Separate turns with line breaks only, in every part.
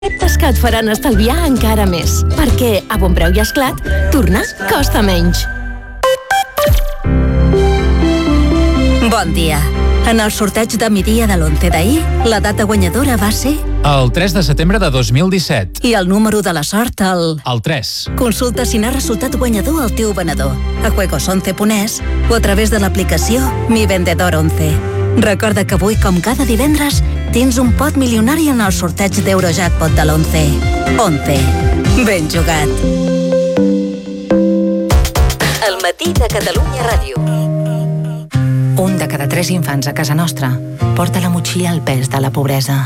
Esclat faran estalviar encara més, perquè a Bon Preu i Esclat, tornar costa menys.
Bon dia. En el sorteig de migdia de l'11 d'ahir, la data guanyadora va ser...
El 3 de setembre de 2017.
I el número de la sort, el
3.
Consulta si n'ha resultat guanyador el teu venedor a juegos11.es o a través de l'aplicació Mi Vendedor 11. Recorda que avui, com cada divendres, tens un pot milionari en el sorteig d'Eurojackpot de l'11. 11. Ben jugat.
El matí de Catalunya Ràdio.
Un de cada 3 infants a casa nostra porta a la motxilla el pes de la pobresa.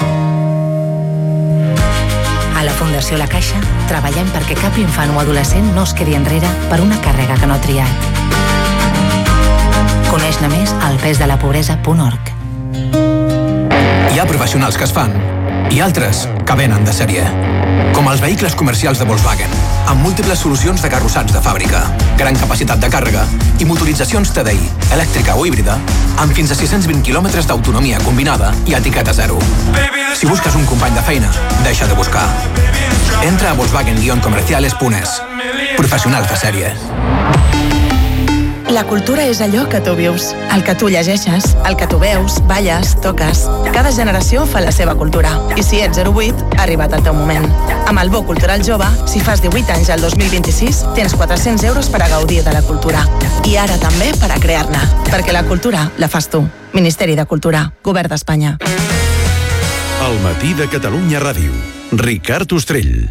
A la Fundació La Caixa treballem perquè cap infant o adolescent no es quedi enrere per una càrrega que no ha triat. Coneix-ne més al pesdelapobresa.org.
Hi ha professionals que es fan i altres que venen de sèrie. Com els vehicles comercials de Volkswagen, amb múltiples solucions de carrossats de fàbrica, gran capacitat de càrrega i motoritzacions TDI, elèctrica o híbrida, amb fins a 620 quilòmetres d'autonomia combinada i etiqueta zero. Si busques un company de feina, deixa de buscar. Entra a Volkswagen-comerciales.es. Professionals de sèrie.
La cultura és allò que tu vius, el que tu llegeixes, el que tu veus, balles, toques. Cada generació fa la seva cultura. I si ets 08, ha arribat el teu moment. Amb el Bo Cultural Jove, si fas 18 anys al 2026, tens 400 euros per a gaudir de la cultura. I ara també per a crear-ne. Perquè la cultura la fas tu. Ministeri de Cultura, Govern d'Espanya.
El matí de Catalunya Ràdio. Ricard Ostrell.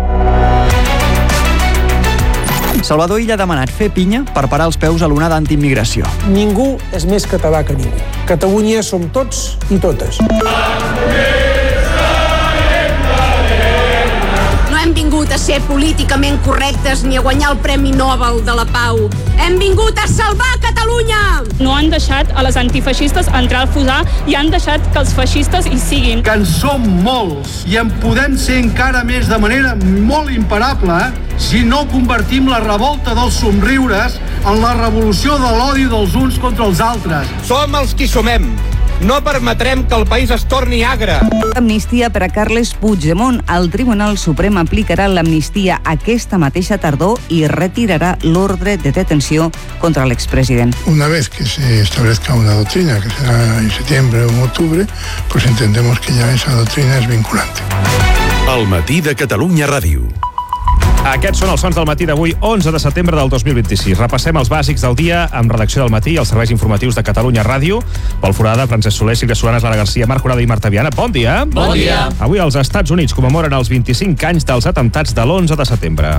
Salvador Illa ha demanat fer pinya per parar els peus a l'onada antiimmigració.
Ningú és més català que ningú. Catalunya som tots i totes.
No hem vingut a ser políticament correctes ni a guanyar el Premi Nobel de la Pau. Hem vingut a salvar Catalunya!
No han deixat a les antifeixistes entrar al Fusà i han deixat que els feixistes hi siguin.
Que en som molts i en podem ser encara més de manera molt imparable si no convertim la revolta dels somriures en la revolució de l'odi dels uns contra els altres.
Som els qui sumem. No permetrem que el país es torni agre.
Amnistia per a Carles Puigdemont. El Tribunal Suprem aplicarà l'amnistia aquesta mateixa tardor i retirarà l'ordre de detenció contra l'expresident.
Una vez que se establezca una doctrina, que será en septiembre o en octubre, pues entendemos que ya esa doctrina es vinculante.
El matí de Catalunya Ràdio.
Aquests són els sons del matí d'avui, 11 de setembre del 2026. Repassem els bàsics del dia amb redacció del matí i els serveis informatius de Catalunya Ràdio. Pol Forada, Francesc Soler, Sílvia Solanes, Lara Garcia, Marc Corada i Marta Viana. Bon dia.
Bon dia.
Avui els Estats Units commemoren els 25 anys dels atemptats de l'11 de setembre.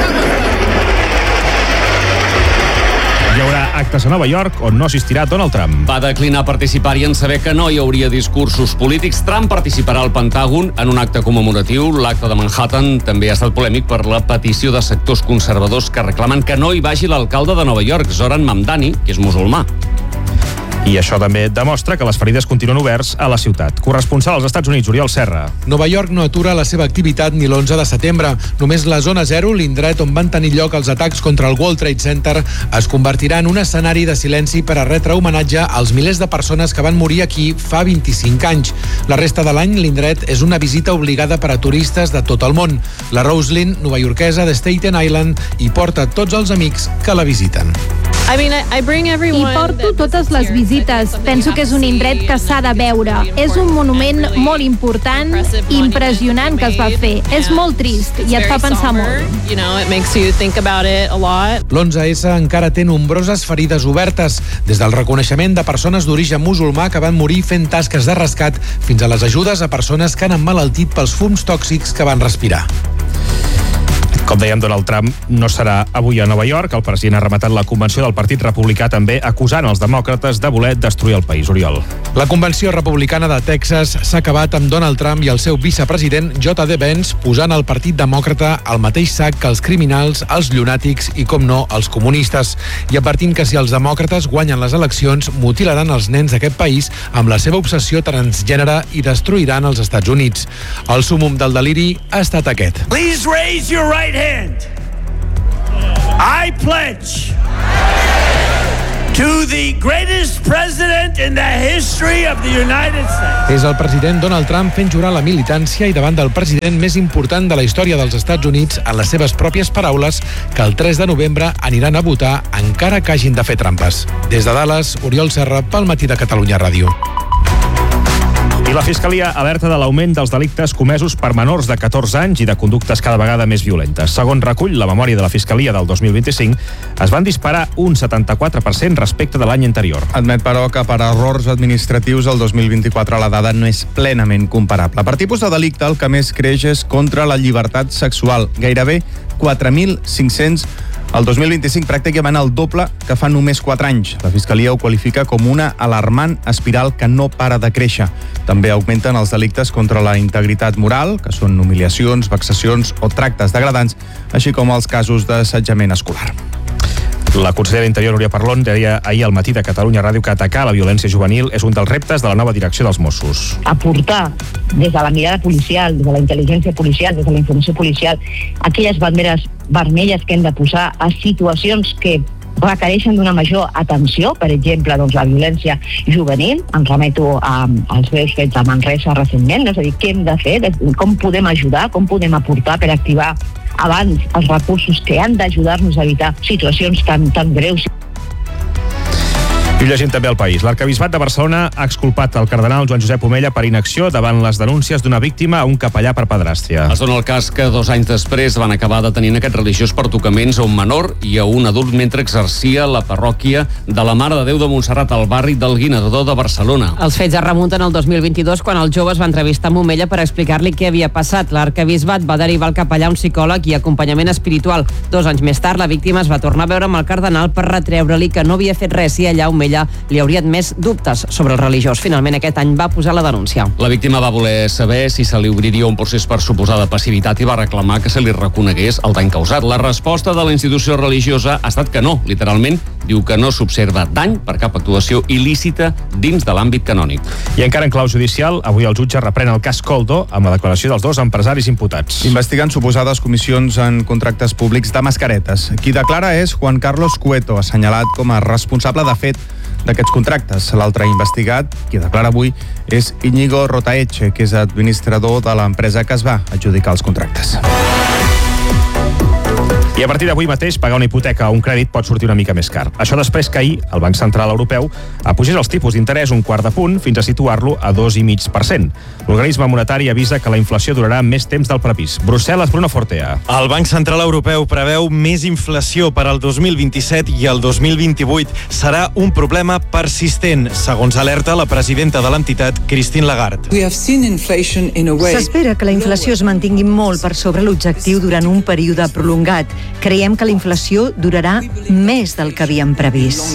Hi haurà actes a Nova York on no assistirà Donald Trump.
Va declinar participar-hi en saber que no hi hauria discursos polítics. Trump participarà al Pentàgon en un acte commemoratiu. L'acte de Manhattan també ha estat polèmic per la petició de sectors conservadors que reclamen que no hi vagi l'alcalde de Nova York, Zoran Mamdani, que és musulmà.
I això també demostra que les ferides continuen oberts a la ciutat. Corresponsal als Estats Units, Oriol Serra.
Nova York no atura la seva activitat ni l'11 de setembre. Només la zona 0, l'indret on van tenir lloc els atacs contra el World Trade Center, es convertirà en un escenari de silenci per a retre homenatge als milers de persones que van morir aquí fa 25 anys. La resta de l'any, l'indret és una visita obligada per a turistes de tot el món. La Roslyn, novaiorquesa de Staten Island, hi porta tots els amics que la visiten.
Hi porto totes les visites. Penso que és un indret que s'ha de veure. És un monument molt important, impressionant que es va fer. És molt trist i et fa pensar molt.
L'11S encara té nombroses ferides obertes, des del reconeixement de persones d'origen musulmà que van morir fent tasques de rescat fins a les ajudes a persones que han emmalaltit pels fums tòxics que van respirar.
Com dèiem, Donald Trump no serà avui a Nova York. El president ha rematat la convenció del Partit Republicà també acusant els demòcrates de voler destruir el país. Oriol.
La convenció republicana de Texas s'ha acabat amb Donald Trump i el seu vicepresident J.D. Vance posant el Partit Demòcrata al mateix sac que els criminals, els llunàtics i, com no, els comunistes. I advertint que si els demòcrates guanyen les eleccions, mutilaran els nens d'aquest país amb la seva obsessió transgènere i destruiran els Estats Units. El súmmum del deliri ha estat aquest.
Please raise your right hand. I pledge to the greatest president in the history of the United States.
És el president Donald Trump fent jurar la militància i davant del president més important de la història dels Estats Units, en les seves pròpies paraules, que el 3 de novembre aniran a votar encara que hagin de fer trampes. Des de Dallas, Oriol Serra, pel Matí de Catalunya Ràdio.
I la Fiscalia alerta de l'augment dels delictes comesos per menors de 14 anys i de conductes cada vegada més violentes. Segons recull la memòria de la Fiscalia del 2025, es van disparar un 74% respecte de l'any anterior.
Admet, però, que per errors administratius el 2024 la dada no és plenament comparable. Per tipus de delicte, el que més creix és contra la llibertat sexual, gairebé 4.500. El 2025 pràcticament el doble que fa només 4 anys. La Fiscalia ho qualifica com una alarmant espiral que no para de créixer. També augmenten els delictes contra la integritat moral, que són humiliacions, vexacions o tractes degradants, així com els casos d'assetjament escolar.
La consellera d'Interior, Núria Parlon, deia ahir al Matí de Catalunya Ràdio que atacar la violència juvenil és un dels reptes de la nova direcció dels Mossos.
Aportar des de la mirada policial, des de la intel·ligència policial, des de la informació policial, aquelles banderes vermelles que hem de posar a situacions que requereixen d'una major atenció, per exemple, doncs, la violència juvenil. Em remeto als greus fets a Manresa recentment, és a dir, què hem de fer, com podem ajudar, com podem aportar per activar abans els recursos que han d'ajudar-nos a evitar situacions tan greus.
I llegint també al País. L'arquebisbat de Barcelona ha exculpat el cardenal Joan Josep Omella per inacció davant les denúncies d'una víctima a un capellà per pedràstria.
Es dona el cas que 2 anys després van acabar detenint aquest religiós per tocaments a un menor i a un adult mentre exercia la parròquia de la Mare de Déu de Montserrat al barri del Guinardó de Barcelona.
Els fets es remunten al 2022 quan el jove es va entrevistar amb Omella per explicar-li què havia passat. L'arquebisbat va derivar el capellà a un psicòleg i acompanyament espiritual. 2 anys més tard, la víctima es va tornar a veure amb el cardenal per retreure-li que no havia fet res i allà Omella li hauria admès dubtes sobre el religiós. Finalment, aquest any va posar la denúncia.
La víctima va voler saber si se li obriria un procés per suposada passivitat i va reclamar que se li reconegués el dany causat. La resposta de la institució religiosa ha estat que no. Literalment, diu que no s'observa dany per cap actuació il·lícita dins de l'àmbit canònic.
I encara en clau judicial, avui el jutge reprèn el cas Koldo amb la declaració dels 2 empresaris imputats.
Investigant suposades comissions en contractes públics de mascaretes. Qui declara és Juan Carlos Cueto, assenyalat com a responsable de fet d'aquests contractes. L'altre investigat, qui declara avui, és Íñigo Rotaeche, que és administrador de l'empresa que es va adjudicar els contractes.
I a partir d'avui mateix, pagar una hipoteca o un crèdit pot sortir una mica més car. Això després que ahir el Banc Central Europeu apugés els tipus d'interès un quart de punt fins a situar-lo a 2,5%. L'organisme monetari avisa que la inflació durarà més temps del previst. Brussel·les, Bruno Fortea.
El Banc Central Europeu preveu més inflació per al 2027 i el 2028. Serà un problema persistent, segons alerta la presidenta de l'entitat, Christine Lagarde.
S'espera que la inflació es mantingui molt per sobre l'objectiu durant un període prolongat. Creiem que la inflació durarà més del que havíem previst.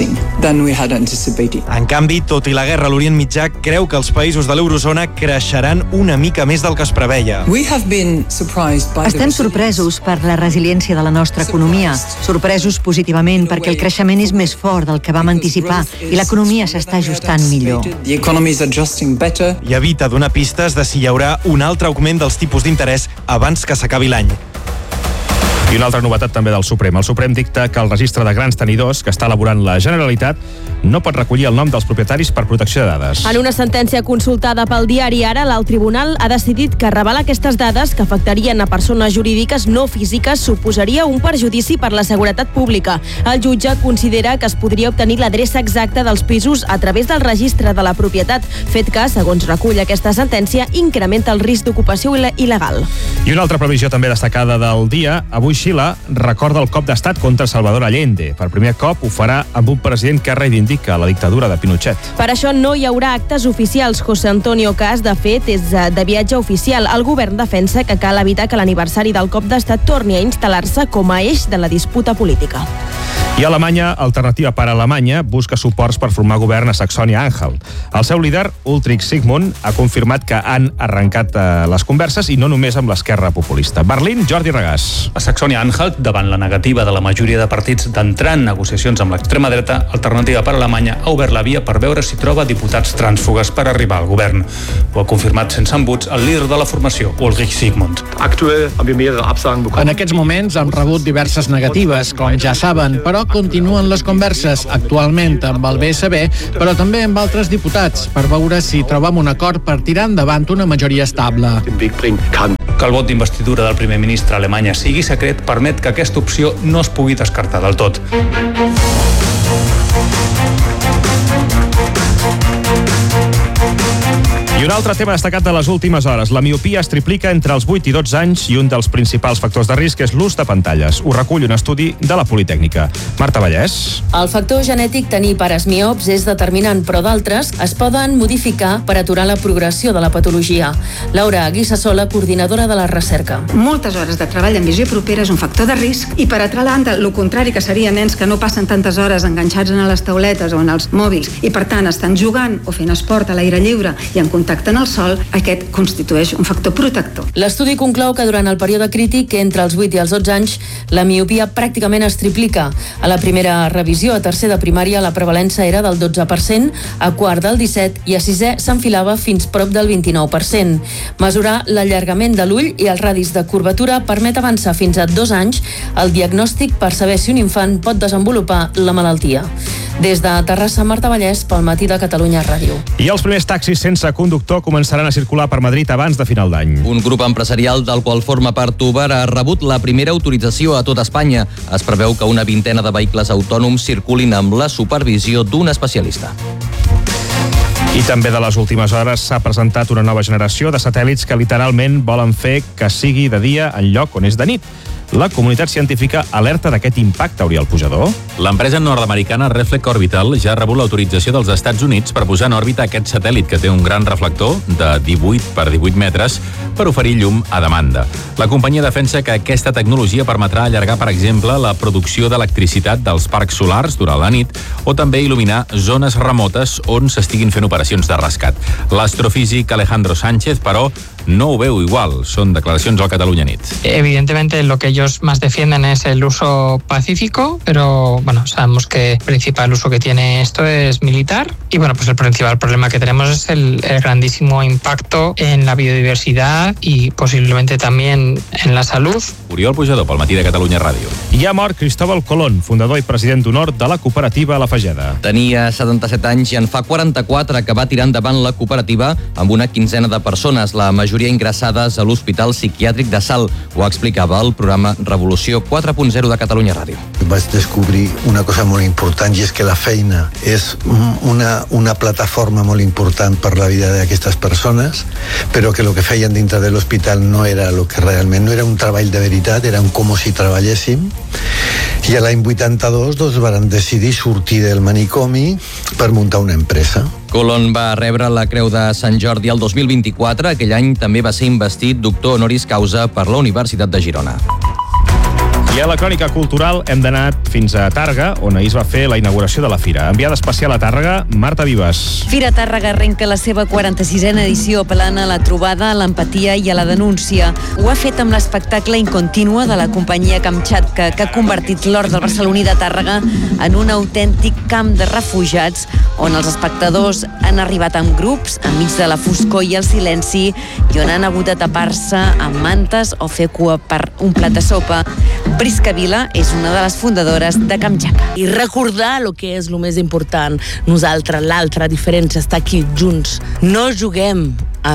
En canvi, tot i la guerra a l'Orient Mitjà, creu que els països de l'eurozona creixeran una mica més del que es preveia.
Estem sorpresos per la resiliència de la nostra economia, sorpresos positivament perquè el creixement és més fort del que vam anticipar i l'economia s'està ajustant millor.
I evita donar pistes de si hi haurà un altre augment dels tipus d'interès abans que s'acabi l'any.
I una altra novetat també del Suprem. El Suprem dicta que el registre de grans tenidors que està elaborant la Generalitat no pot recollir el nom dels propietaris per protecció de dades.
En una sentència consultada pel diari Ara, l'alt tribunal ha decidit que revelar aquestes dades que afectarien a persones jurídiques no físiques suposaria un perjudici per la seguretat pública. El jutge considera que es podria obtenir l'adreça exacta dels pisos a través del registre de la propietat, fet que, segons recull aquesta sentència, incrementa el risc d'ocupació il·legal.
I una altra previsió també destacada del dia. Avui Xile recorda el cop d'estat contra Salvador Allende. Per primer cop ho farà amb un president que reivindica la dictadura de Pinochet.
Per això no hi haurà actes oficials. José Antonio Caz, de fet, és de viatge oficial. El govern defensa que cal evitar que l'aniversari del cop d'estat torni a instal·lar-se com a eix de la disputa política.
I Alemanya, Alternativa per Alemanya, busca suports per formar govern a Saxònia-Anhalt. El seu líder, Ulrich Sigmund, ha confirmat que han arrencat les converses i no només amb l'esquerra populista. Berlín, Jordi Regàs.
A Saxònia-Anhalt, davant la negativa de la majoria de partits d'entrar en negociacions amb l'extrema dreta, Alternativa per Alemanya ha obert la via per veure si troba diputats trànsfugues per arribar al govern. Ho ha confirmat sense embuts el líder de la formació, Ulrich Sigmund.
En aquests moments hem rebut diverses negatives, com ja saben,
però continuen les converses, actualment amb el BSB, però també amb altres diputats, per veure si trobem un acord per tirar endavant una majoria estable.
Que el vot d'investidura del primer ministre a Alemanya sigui secret permet que aquesta opció no es pugui descartar del tot.
I un altre tema destacat de les últimes hores. La miopia es triplica entre els 8 i 12 anys i un dels principals factors de risc és l'ús de pantalles. Ho recull un estudi de la Politècnica. Marta Vallès.
El factor genètic tenir pares miops és determinant, però d'altres es poden modificar per aturar la progressió de la patologia. Laura Guissassola, coordinadora de la recerca.
Moltes hores de treball en visió propera és un factor de risc i per altra banda, el contrari, que seria nens que no passen tantes hores enganxats en les tauletes o en els mòbils i per tant estan jugant o fent esport a l'aire lliure i en contacte en el sol, aquest constitueix un factor protector.
L'estudi conclou que durant el període crític, entre els 8 i els 12 anys, la miopia pràcticament es triplica. A la primera revisió, a tercer de primària, la prevalença era del 12%, a quart del 17% i a sisè s'enfilava fins prop del 29%. Mesurar l'allargament de l'ull i els radis de curvatura permet avançar fins a 2 anys el diagnòstic per saber si un infant pot desenvolupar la malaltia. Des de Terrassa, Marta Vallès, pel Matí de Catalunya Ràdio.
I els primers taxis sense conductor començaran a circular per Madrid abans de final d'any.
Un grup empresarial del qual forma part Uber ha rebut la primera autorització a tot Espanya. Es preveu que una vintena de vehicles autònoms circulin amb la supervisió d'un especialista.
I també de les últimes hores s'ha presentat una nova generació de satèl·lits que literalment volen fer que sigui de dia en lloc on és de nit. La comunitat científica alerta d'aquest impacte, Oriol Pujador.
L'empresa nord-americana Reflect Orbital ja ha rebut l'autorització dels Estats Units per posar en òrbita aquest satèl·lit que té un gran reflector de 18 per 18 metres per oferir llum a demanda. La companyia defensa que aquesta tecnologia permetrà allargar, per exemple, la producció d'electricitat dels parcs solars durant la nit o també il·luminar zones remotes on s'estiguin fent operacions de rescat. L'astrofísic Alejandro Sánchez, però, no ho veu igual. Són declaracions al Catalunya Nit.
Evidentemente lo que ellos más defienden es el uso pacífico, pero bueno, sabemos que el principal uso que tiene esto es militar y bueno, pues el principal problema que tenemos es el grandísimo impacto en la biodiversidad y posiblemente también en la salud.
Oriol Pujador, pel Matí de Catalunya Ràdio.
I ha mort Cristóbal Colón, fundador i president d'honor de la cooperativa La Fageda.
Tenia 77 anys i en fa 44 que va tirar endavant la cooperativa amb una quinzena de persones, la majoria ingressades a l'Hospital Psiquiàtric de Salt. Ho explicava el programa Revolució 4.0 de Catalunya Ràdio.
Vaig descobrir una cosa molt important i és que la feina és una plataforma molt important per la vida d'aquestes persones, però que el que feien dintre de l'hospital no era el que realment, no era un treball de veritat, era un com si treballéssim. I a l'any 82 doncs van decidir sortir del manicomi per muntar una empresa.
Colón va rebre la Creu de Sant Jordi el 2024. Aquell any també va ser investit doctor honoris causa per la Universitat de Girona.
I a la crònica cultural hem d'anar fins a Tàrrega, on ahir es va fer la inauguració de la Fira. Enviada especial a Tàrrega, Marta Vives.
Fira Tàrrega arrenca la seva 46a edició apel·lant a la trobada, a l'empatia i a la denúncia. Ho ha fet amb l'espectacle Incontínua de la companyia Kamchatka, que ha convertit l'hort del barceloní de Tàrrega en un autèntic camp de refugiats, on els espectadors han arribat amb grups, enmig de la foscor i el silenci, i on han hagut de tapar-se amb mantes o fer cua per un plat de sopa. Prisca Vila és una de les fundadores de Kamchatka.
I recordar el que és el més important. Nosaltres, l'altra diferència, està aquí, junts. No juguem,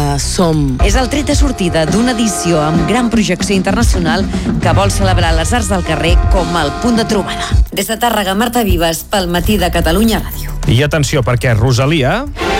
som.
És el tret de sortida d'una edició amb gran projecció internacional que vol celebrar les arts del carrer com el punt de trobada. Des de Tàrrega, Marta Vives, pel Matí de Catalunya Ràdio.
I atenció, perquè Rosalia